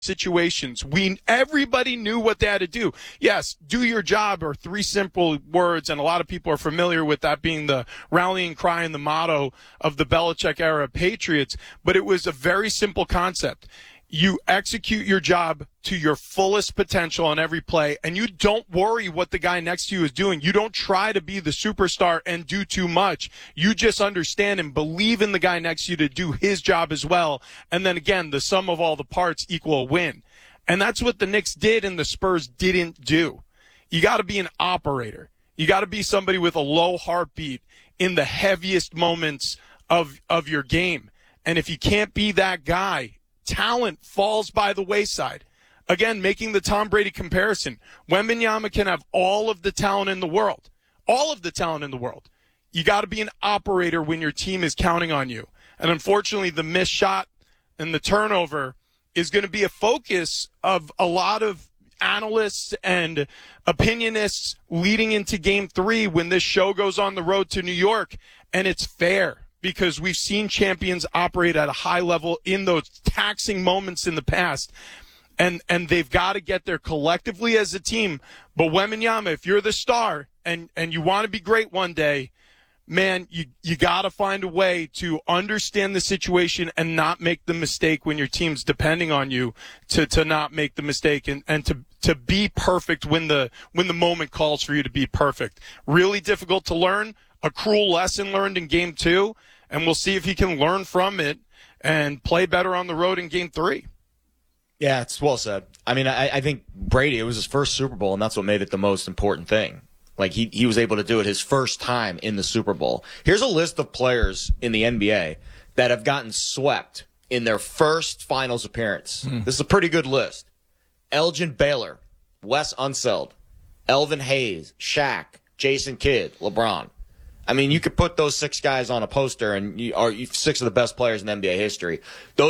situations. Everybody knew what they had to do. Yes, do your job are three simple words, and a lot of people are familiar with that being the rallying cry and the motto of the Belichick era Patriots, but it was a very simple concept. You execute your job to your fullest potential on every play, and you don't worry what the guy next to you is doing. You don't try to be the superstar and do too much. You just understand and believe in the guy next to you to do his job as well. And then again, the sum of all the parts equal a win. And that's what the Knicks did and the Spurs didn't do. You got to be an operator. You got to be somebody with a low heartbeat in the heaviest moments of your game. And if you can't be that guy, talent falls by the wayside. Again, making the Tom Brady comparison, Wembanyama can have all of the talent in the world. All of the talent in the world. You got to be an operator when your team is counting on you. And unfortunately, the missed shot and the turnover is going to be a focus of a lot of analysts and opinionists leading into Game 3 when this show goes on the road to New York. And it's fair, because we've seen champions operate at a high level in those taxing moments in the past. And they've got to get there collectively as a team. But Wembanyama, if you're the star and you want to be great one day, man, you got to find a way to understand the situation and not make the mistake when your team's depending on you to not make the mistake and to be perfect when the moment calls for you to be perfect. Really difficult to learn, a cruel lesson learned in Game 2. And we'll see if he can learn from it and play better on the road in Game 3. Yeah, it's well said. I mean, I think Brady, it was his first Super Bowl, and that's what made it the most important thing. Like, he was able to do it his first time in the Super Bowl. Here's a list of players in the NBA that have gotten swept in their first finals appearance. This is a pretty good list. Elgin Baylor, Wes Unseld, Elvin Hayes, Shaq, Jason Kidd, LeBron. I mean, you could put those six guys on a poster, and you six of the best players in NBA history.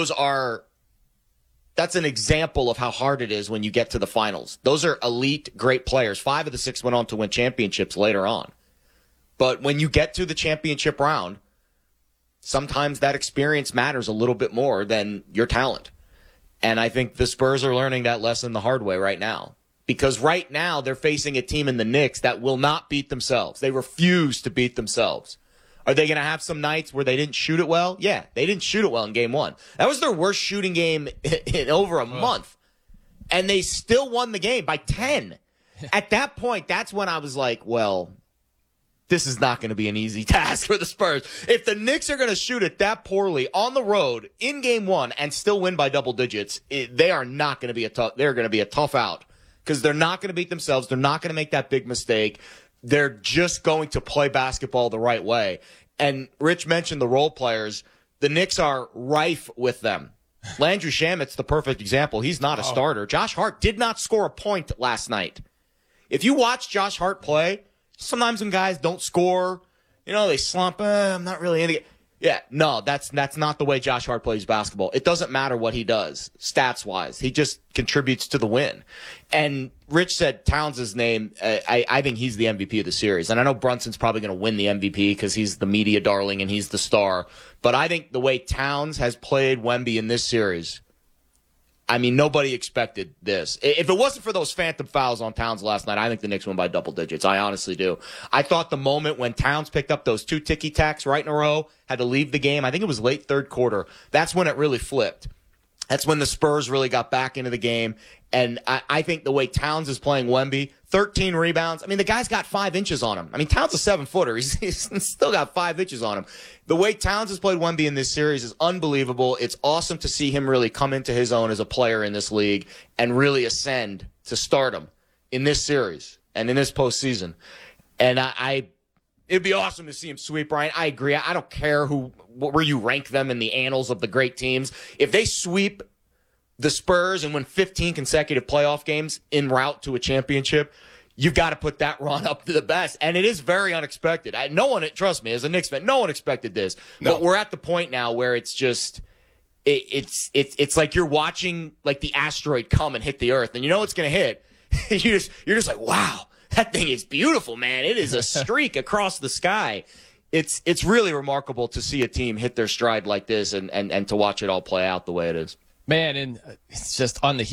That's an example of how hard it is when you get to the finals. Those are elite, great players. 5 of the 6 went on to win championships later on. But when you get to the championship round, sometimes that experience matters a little bit more than your talent. And I think the Spurs are learning that lesson the hard way right now. Because right now they're facing a team in the Knicks that will not beat themselves. They refuse to beat themselves. Are they going to have some nights where they didn't shoot it well? Yeah, they didn't shoot it well in Game 1. That was their worst shooting game in over a month. And they still won the game by 10. At that point, that's when I was like, well, this is not going to be an easy task for the Spurs. If the Knicks are going to shoot it that poorly on the road in Game 1 and still win by double digits, they're going to be a tough out. Because they're not going to beat themselves. They're not going to make that big mistake. They're just going to play basketball the right way. And Rich mentioned the role players. The Knicks are rife with them. Landry Shamit's the perfect example. He's not a starter. Josh Hart did not score a point last night. If you watch Josh Hart play, sometimes when guys don't score, they slump. I'm not really into it. Yeah, no, that's not the way Josh Hart plays basketball. It doesn't matter what he does, stats-wise. He just contributes to the win. And Rich said Towns' name. I think he's the MVP of the series. And I know Brunson's probably going to win the MVP because he's the media darling and he's the star. But I think the way Towns has played Wemby in this series, I mean, nobody expected this. If it wasn't for those phantom fouls on Towns last night, I think the Knicks won by double digits. I honestly do. I thought the moment when Towns picked up those 2 ticky-tacks right in a row, had to leave the game, I think it was late third quarter, that's when it really flipped. That's when the Spurs really got back into the game. And I think the way Towns is playing Wemby, 13 rebounds. I mean, the guy's got 5 inches on him. I mean, Towns is a 7-footer. He's still got 5 inches on him. The way Towns has played Wemby in this series is unbelievable. It's awesome to see him really come into his own as a player in this league and really ascend to stardom in this series and in this postseason. And it'd be awesome to see him sweep, Brian. I agree. I don't care where you rank them in the annals of the great teams. If they sweep the Spurs and win 15 consecutive playoff games en route to a championship, you've got to put that run up to the best. And it is very unexpected. Trust me, as a Knicks fan, no one expected this. No. But we're at the point now where it's just, it's like you're watching like the asteroid come and hit the earth, and you know it's going to hit. You're just like, wow, that thing is beautiful, man. It is a streak across the sky. It's really remarkable to see a team hit their stride like this and to watch it all play out the way it is. Man, and it's just on the